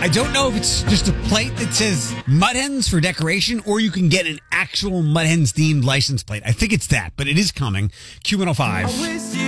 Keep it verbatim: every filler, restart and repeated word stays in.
I don't know if it's just a plate that says Mud Hens for decoration, or you can get an actual Mud Hens themed license plate. I think it's that, but it is coming. Q one oh five.